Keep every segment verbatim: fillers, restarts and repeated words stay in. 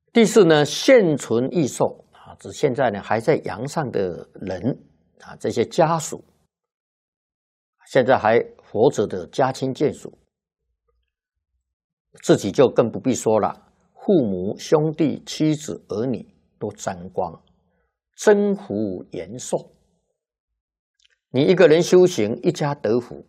第四呢，现存异寿啊，指现在呢还在阳上的人啊，这些家属，现在还活着的家亲眷属，自己就更不必说了，父母、兄弟、妻子、儿女都沾光，增福延寿。你一个人修行，一家得福，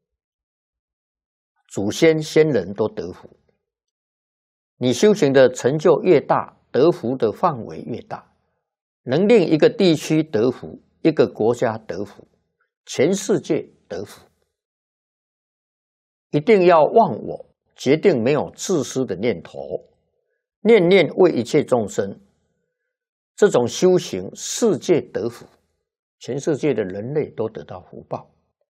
祖先先人都得福。你修行的成就越大，得福的范围越大，能令一个地区得福，一个国家得福，全世界得福。一定要忘我，决定没有自私的念头，念念为一切众生。这种修行，世界得福，全世界的人类都得到福报。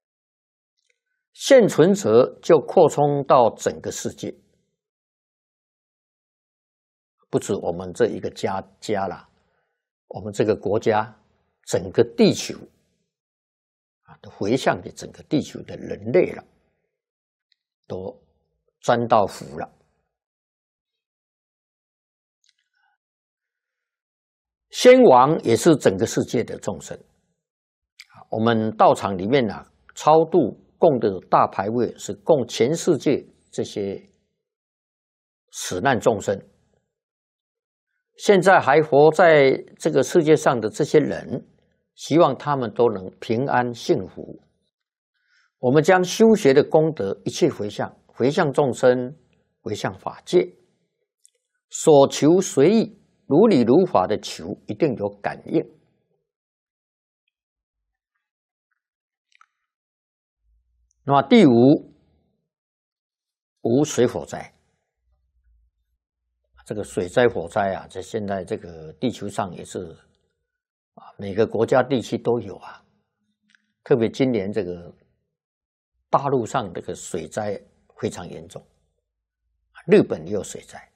现存者就扩充到整个世界。不止我们这一个家家啦，我们这个国家，整个地球啊，都回向给整个地球的人类了，都沾到福了。先王也是整个世界的众生，我们道场里面啊，超度供的大牌位是供全世界这些死难众生。现在还活在这个世界上的这些人，希望他们都能平安幸福。我们将修学的功德一切回向，回向众生，回向法界，所求随意，如理如法的求，一定有感应。那么第五，无水火灾。这个水灾、火灾啊，在现在这个地球上也是啊，每个国家地区都有啊。特别今年这个大陆上这个水灾非常严重，日本也有水灾，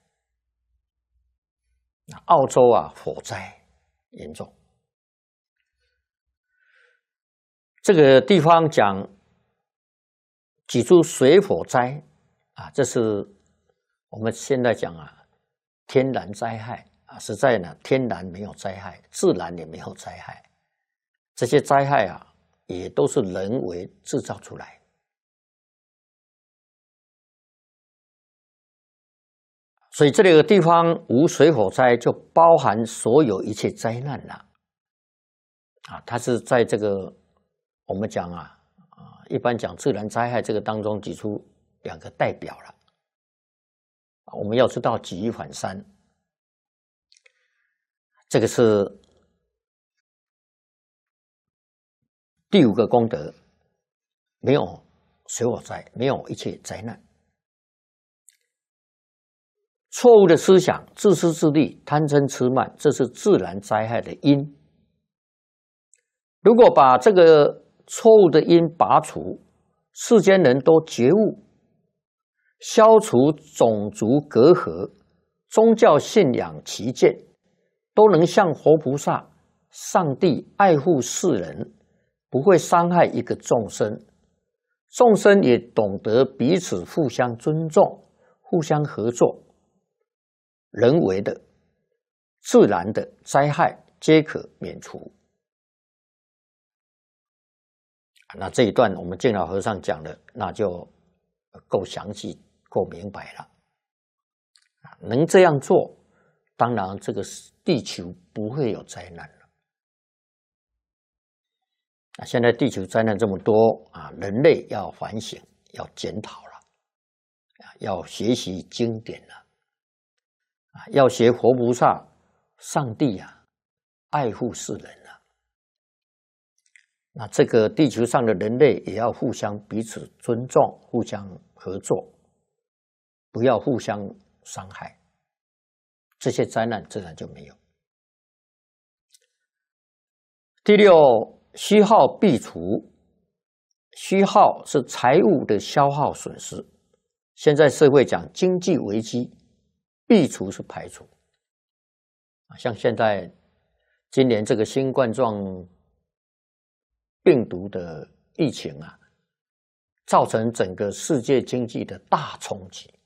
澳洲啊火灾严重。这个地方讲举出水火灾啊，这是我们现在讲啊。天然灾害啊，实在呢，天然没有灾害，自然也没有灾害。这些灾害啊，也都是人为制造出来。所以这里的地方无水火灾，就包含所有一切灾难了。啊，它是在这个我们讲啊啊，一般讲自然灾害这个当中举出两个代表了。我们要知道举一反三，这个是第五个功德，没有水火灾，没有一切灾难。错误的思想、自私自利、贪嗔痴慢，这是自然灾害的因。如果把这个错误的因拔除，世间人都觉悟，消除种族隔阂，宗教信仰旗舰，都能像活菩萨、上帝爱护世人，不会伤害一个众生。众生也懂得彼此互相尊重、互相合作，人为的、自然的灾害皆可免除。那这一段我们净老和尚讲的，那就够详细。够明白了，能这样做，当然这个地球不会有灾难了。啊，现在地球灾难这么多啊，人类要反省，要检讨了，啊，要学习经典了，啊，要学活菩萨、上帝啊，爱护世人了。那这个地球上的人类也要互相彼此尊重，互相合作。不要互相伤害，这些灾难自然就没有。第六，虚耗必除。虚耗是财物的消耗损失，现在社会讲经济危机，必除是排除。像现在今年这个新冠状病毒的疫情啊，造成整个世界经济的大冲击。